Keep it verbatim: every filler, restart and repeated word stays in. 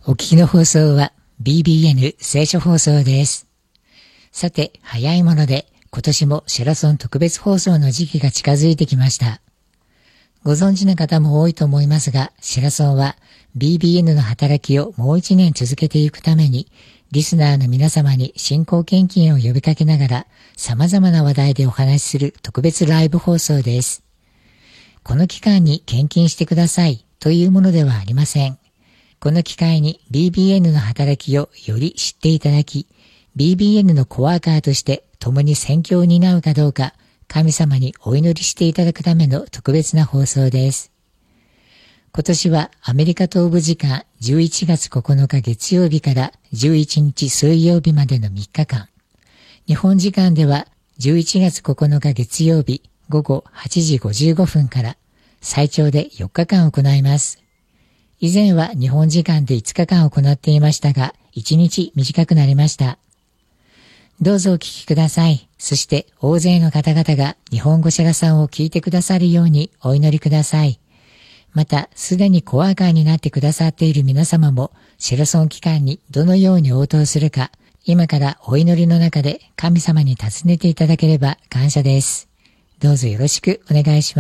お聞きの放送は ビービーエヌ 聖書放送です。さて、早いもので今年もシェラソン特別放送の時期が近づいてきました。ご存知の方も多いと思いますが、シェラソンは ビービーエヌ の働きをもう一年続けていくために、リスナーの皆様に信仰献金を呼びかけながら、様々な話題でお話しする特別ライブ放送です。この期間に献金してくださいというものではありません。この機会に ビービーエヌ の働きをより知っていただき、ビービーエヌ のコワーカーとして共に宣教を担うかどうか、神様にお祈りしていただくための特別な放送です。今年はアメリカ東部時間じゅういちがつここのか月曜日からじゅういちにち水曜日までのみっかかん、日本時間ではじゅういちがつここのか月曜日ごごはちじごじゅうごふんから最長でよっかかん行います。以前は日本時間でいつかかん行っていましたが、いちにち短くなりました。どうぞお聞きください。そして大勢の方々が日本語シェラさんを聞いてくださるようにお祈りください。また、すでにコワーカーになってくださっている皆様も、シェラソン期間にどのように応答するか、今からお祈りの中で神様に尋ねていただければ感謝です。どうぞよろしくお願いします。